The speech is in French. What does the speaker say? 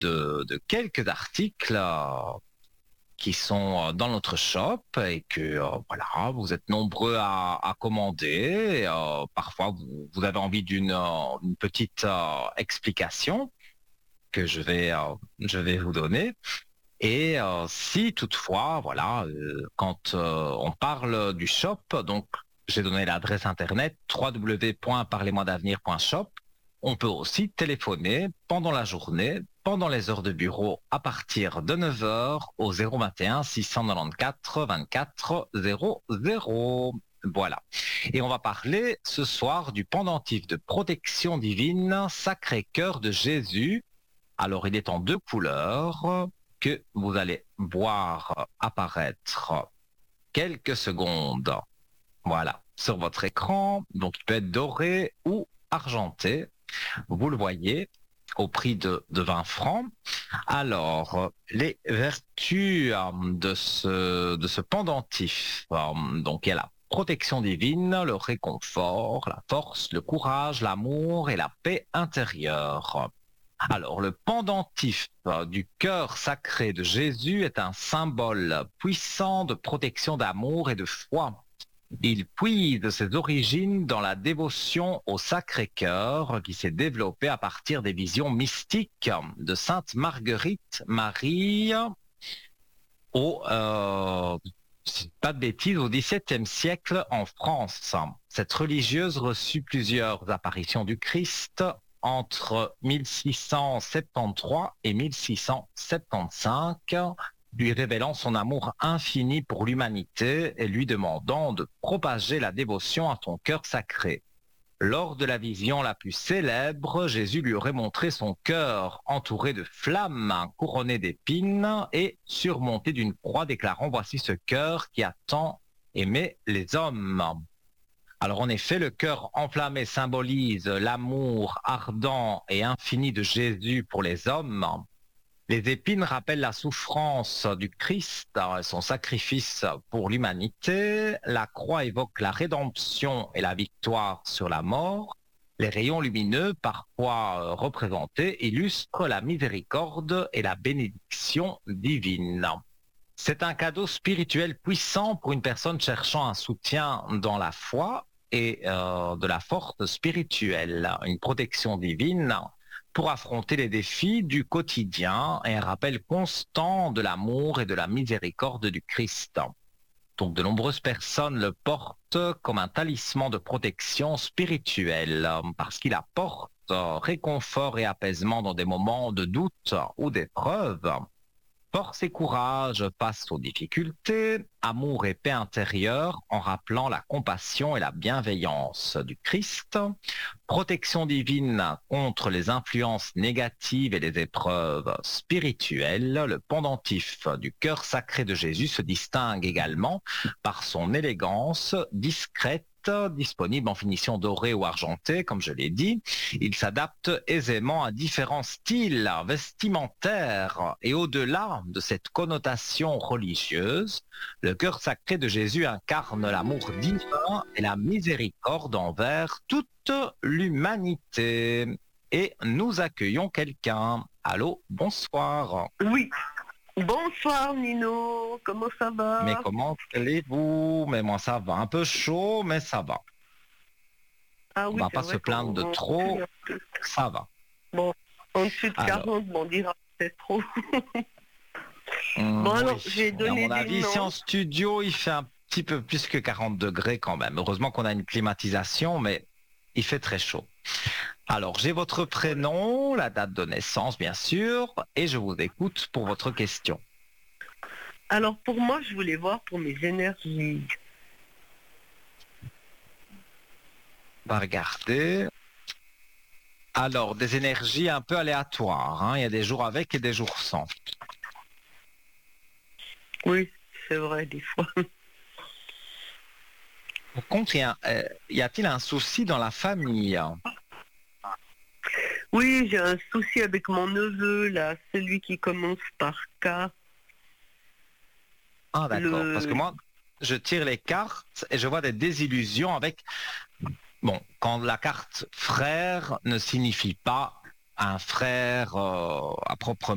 de quelques articles qui sont dans notre shop et que voilà, vous êtes nombreux à commander. Parfois, vous avez envie une petite explication que je vais vous donner. Et si toutefois, voilà, quand on parle du shop, donc j'ai donné l'adresse internet www.parlez-moi-d'avenir.shop. On peut aussi téléphoner pendant la journée, pendant les heures de bureau, à partir de 9 heures au 021 694 24 00. Voilà. Et on va parler ce soir du pendentif de protection divine Sacré-Cœur de Jésus. Alors, il est en deux couleurs que vous allez voir apparaître quelques secondes. Voilà, sur votre écran. Donc, il peut être doré ou argenté. Vous le voyez au prix de 20 francs. Alors, les vertus de ce pendentif. Donc, il y a la protection divine, le réconfort, la force, le courage, l'amour et la paix intérieure. Alors, le pendentif du cœur sacré de Jésus est un symbole puissant de protection d'amour et de foi. Il puise ses origines dans la dévotion au Sacré-Cœur qui s'est développée à partir des visions mystiques de Sainte Marguerite Marie au, pas de bêtises, au XVIIe siècle en France. Cette religieuse reçut plusieurs apparitions du Christ entre 1673 et 1675, lui révélant son amour infini pour l'humanité et lui demandant de propager la dévotion à son cœur sacré. Lors de la vision la plus célèbre, Jésus lui aurait montré son cœur entouré de flammes, couronné d'épines et surmonté d'une croix, déclarant « Voici ce cœur qui a tant aimé les hommes ». Alors en effet, le cœur enflammé symbolise l'amour ardent et infini de Jésus pour les hommes. Les épines rappellent la souffrance du Christ et son sacrifice pour l'humanité. La croix évoque la rédemption et la victoire sur la mort. Les rayons lumineux, parfois représentés, illustrent la miséricorde et la bénédiction divine. C'est un cadeau spirituel puissant pour une personne cherchant un soutien dans la foi et de la force spirituelle, une protection divine pour affronter les défis du quotidien et un rappel constant de l'amour et de la miséricorde du Christ. Donc de nombreuses personnes le portent comme un talisman de protection spirituelle parce qu'il apporte réconfort et apaisement dans des moments de doute ou d'épreuve. Force et courage face aux difficultés, amour et paix intérieure en rappelant la compassion et la bienveillance du Christ, protection divine contre les influences négatives et les épreuves spirituelles. Le pendentif du cœur sacré de Jésus se distingue également par son élégance discrète, disponible en finition dorée ou argentée, comme je l'ai dit. Il s'adapte aisément à différents styles vestimentaires et au-delà de cette connotation religieuse, le cœur sacré de Jésus incarne l'amour divin et la miséricorde envers toute l'humanité. Et nous accueillons quelqu'un. Allô, bonsoir. Oui. Bonsoir Nino, comment ça va? Mais comment allez-vous? Mais moi ça va, un peu chaud, mais ça va. Ah On oui, va c'est pas vrai se plaindre de trop, ça va. Bon, en dessus de Alors. 40, on dira c'est trop. Bon alors, Oui. j'ai donné À mon des avis, ici noms. en studio, il fait un petit peu plus que 40 degrés quand même. Heureusement qu'on a une climatisation, mais il fait très chaud. Alors, j'ai votre prénom, la date de naissance, bien sûr, et je vous écoute pour votre question. Alors pour moi, je voulais voir pour mes énergies. On va regarder. Alors, des énergies un peu aléatoires, hein. Il y a des jours avec et des jours sans. Oui, c'est vrai, des fois. Par contre, y a-t-il un souci dans la famille? Oui, j'ai un souci avec mon neveu, là, celui qui commence par K. Ah, d'accord. Parce que moi, je tire les cartes et je vois des désillusions avec... Bon, quand la carte frère ne signifie pas un frère à proprement